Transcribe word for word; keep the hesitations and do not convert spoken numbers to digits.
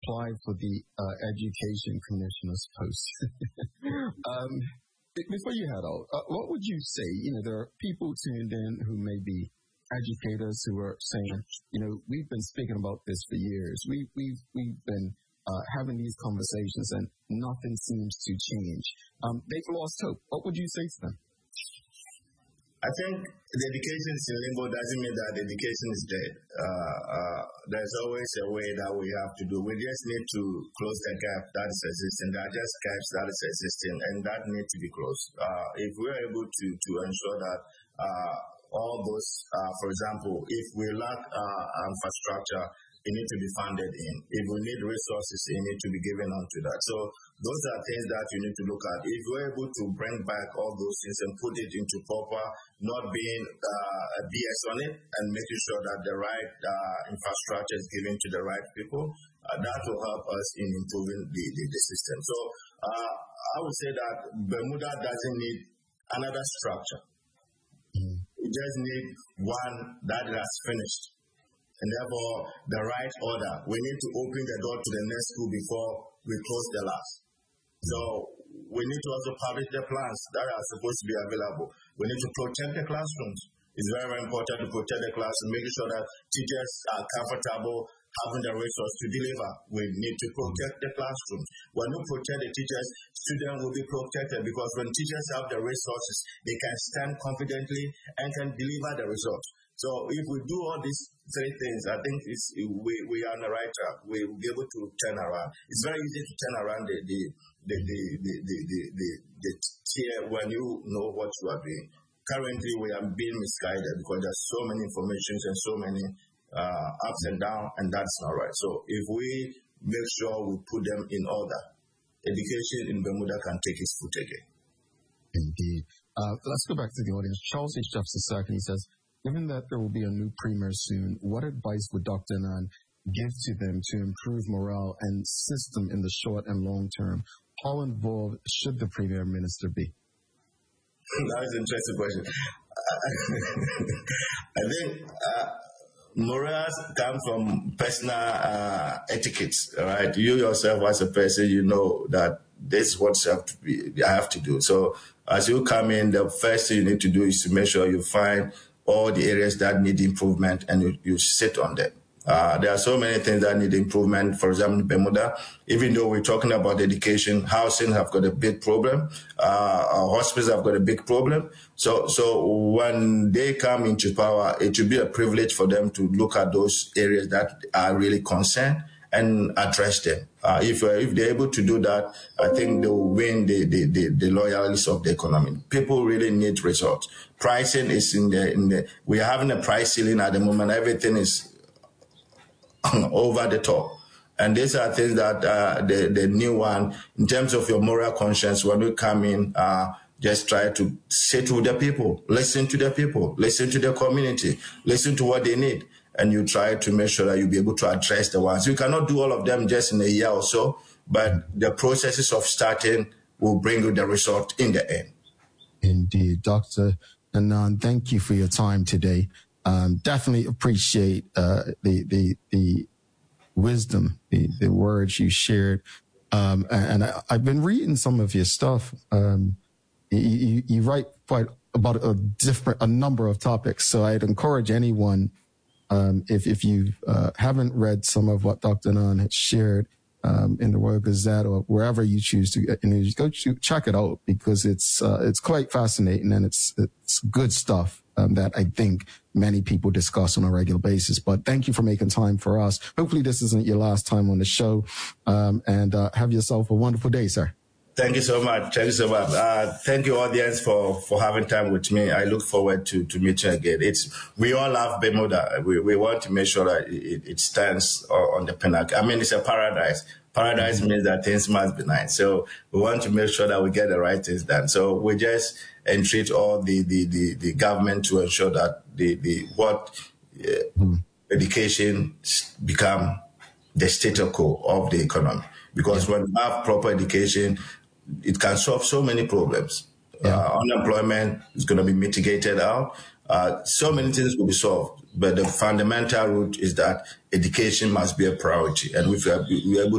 apply for the uh, education commissioner's post. um, before you head out, uh, what would you say? You know, there are people tuned in who may be educators who are saying, you know, we've been speaking about this for years. We, we've we've been uh, having these conversations and nothing seems to change. Um, they've lost hope. What would you say to them? I think the education is in limbo doesn't mean that the education is dead. Uh, uh, there's always a way that we have to do. We just need to close the gap that is existing. There are just gaps that is existing, and that needs to be closed. Uh, if we're able to, to ensure that uh, all those, uh, for example, if we lack uh, infrastructure, it needs to be funded in. If we need resources, it needs to be given onto that. So those are things that you need to look at. If we're able to bring back all those things and put it into proper, not being uh, a B S on it, and making sure that the right uh, infrastructure is given to the right people, uh, that will help us in improving the, the, the system. So uh, I would say that Bermuda doesn't need another structure. Mm. It just needs one that has finished. And therefore, the right order. We need to open the door to the next school before we close the last. So we need to also publish the plans that are supposed to be available. We need to protect the classrooms. It's very, very important to protect the classroom, making sure that teachers are comfortable having the resource to deliver. We need to protect the classrooms. When we protect the teachers, students will be protected, because when teachers have the resources, they can stand confidently and can deliver the results. So if we do all these three things, I think it's, we, we are on the right track. We will be able to turn around. It's very easy to turn around the the the the the the, the, the, the tier when you know what you are doing. Currently, we are being misguided because there's so many informations and so many uh, ups and downs, and that's not right. So if we make sure we put them in order, education in Bermuda can take its foot again. Indeed. Uh, let's go back to the audience. Charles H. Jefferson second, he says, given that there will be a new premier soon, what advice would Doctor Anand give to them to improve morale and system in the short and long term? How involved should the premier minister be? That is an interesting question. I think uh, morals come from personal uh, etiquettes, right? You yourself as a person, you know that this is what you have to be, I have to do. So as you come in, the first thing you need to do is to make sure you find all the areas that need improvement and you, you sit on them. Uh, there are so many things that need improvement. For example, in Bermuda, even though we're talking about education, housing have got a big problem. Uh, our hospitals have got a big problem. So, so when they come into power, it should be a privilege for them to look at those areas that are really concerned and address them. Uh, if uh, if they're able to do that, I think they will win the the, the, the loyalties of the economy. People really need results. Pricing is in the in the. We are having a price ceiling at the moment. Everything is over the top. And these are things that uh, the, the new one, in terms of your moral conscience, when we come in, uh, just try to sit with the people, listen to the people, listen to the community, listen to what they need. And you try to make sure that you'll be able to address the ones. You cannot do all of them just in a year or so, but the processes of starting will bring you the result in the end. Indeed. Doctor Anand, thank you for your time today. Um, definitely appreciate uh, the the the wisdom, the, the words you shared. Um, and I, I've been reading some of your stuff. Um, you, you write quite about a different, a number of topics. So I'd encourage anyone, um, if if you uh, haven't read some of what Doctor Anand has shared um, in the Royal Gazette or wherever you choose to, you know, go check it out, because it's uh, it's quite fascinating, and it's it's good stuff. Um, that I think many people discuss on a regular basis. But thank you for making time for us. Hopefully this isn't your last time on the show. Um, and uh, have yourself a wonderful day, sir. Thank you so much. Thank you so much. Uh, thank you, audience, for, for having time with me. I look forward to, to meeting again. It's, we all love Bermuda. We, we want to make sure that it, it stands on the pinnacle. I mean, it's a paradise. Paradise means that things must be nice. So we want to make sure that we get the right things done. So we just entreat all the, the, the, the government to ensure that the, the what uh, mm. education become the status quo of the economy. Because yeah. when you have proper education, it can solve so many problems. Yeah. Uh, unemployment is going to be mitigated out. Uh, so many things will be solved. But the fundamental root is that education must be a priority. And if we are, we are able